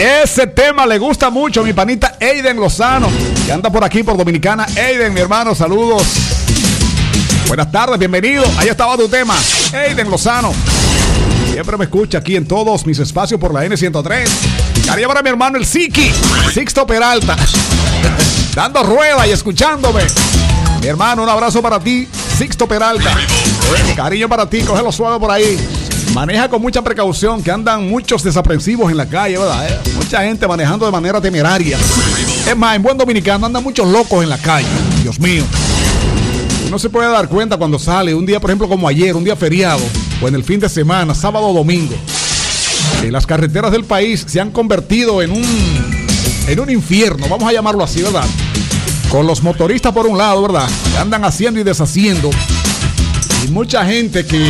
Ese tema le gusta mucho a mi panita Eiden Lozano, que anda por aquí por Dominicana. Eiden, mi hermano, saludos. Buenas tardes, bienvenido. Ahí estaba tu tema, Eiden Lozano. Siempre me escucha aquí en todos mis espacios por la N103. Cariño para mi hermano el Sixto Peralta, dando rueda y escuchándome. Mi hermano, un abrazo para ti, Sixto Peralta. Cariño para ti, cógelo suave por ahí. Maneja con mucha precaución, que andan muchos desaprensivos en la calle, ¿verdad? Mucha gente manejando de manera temeraria. Es más, en buen dominicano andan muchos locos en la calle. Dios mío. Uno se puede dar cuenta cuando sale un día, por ejemplo, como ayer, un día feriado, o en el fin de semana, sábado o domingo. Las carreteras del país se han convertido en un infierno, vamos a llamarlo así, ¿verdad? Con los motoristas por un lado, ¿verdad? Que andan haciendo y deshaciendo. Y mucha gente que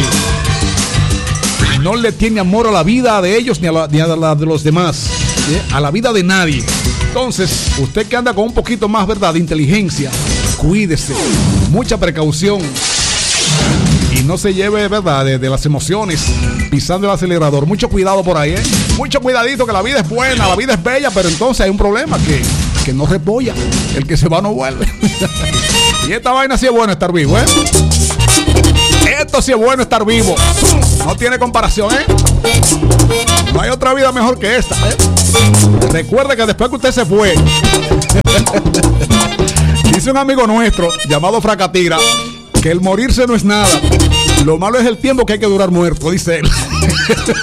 no le tiene amor a la vida de ellos ni a la de los demás, ¿sí? A la vida de nadie. Entonces, usted que anda con un poquito más, ¿verdad?, de inteligencia, cuídese, mucha precaución y no se lleve, ¿verdad?, de las emociones pisando el acelerador. Mucho cuidado por ahí, mucho cuidadito, que la vida es buena, la vida es bella, pero entonces hay un problema, que no repolla, el que se va no vuelve. Y esta vaina sí es bueno estar vivo, Esto sí es bueno estar vivo. No tiene comparación, No hay otra vida mejor que esta, Recuerde que después que usted se fue, dice un amigo nuestro llamado Fracatira, que el morirse no es nada. Lo malo es el tiempo que hay que durar muerto, dice él.